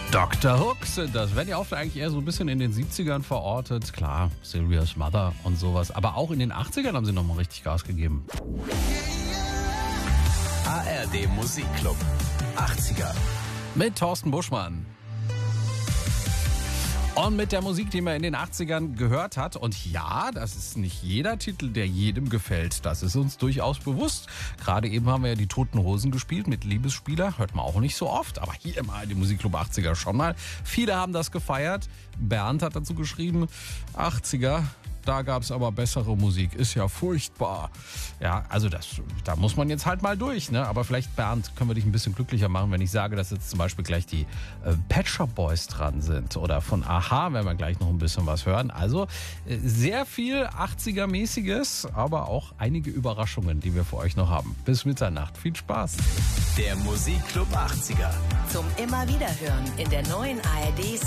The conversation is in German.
Dr. Hooks sind das. Werden ja oft eigentlich eher so ein bisschen in den 70ern verortet. Klar, Sylvia's Mother und sowas. Aber auch in den 80ern haben sie nochmal richtig Gas gegeben. ARD Musikclub 80er. Mit Thorsten Buschmann. Und mit der Musik, die man in den 80ern gehört hat. Und ja, das ist nicht jeder Titel, der jedem gefällt. Das ist uns durchaus bewusst. Gerade eben haben wir ja die Toten Hosen gespielt mit Liebesspieler. Hört man auch nicht so oft. Aber hier mal die Musikclub 80er schon mal. Viele haben das gefeiert. Bernd hat dazu geschrieben, 80er. Da gab es aber bessere Musik. Ist ja furchtbar. Ja, also da muss man jetzt halt mal durch, ne? Aber vielleicht, Bernd, können wir dich ein bisschen glücklicher machen, wenn ich sage, dass jetzt zum Beispiel gleich die Pet Shop Boys dran sind. Oder von Aha werden wir gleich noch ein bisschen was hören. Also sehr viel 80er-mäßiges, aber auch einige Überraschungen, die wir für euch noch haben. Bis Mitternacht. Viel Spaß. Der Musikclub 80er. Zum immer wieder hören in der neuen ARD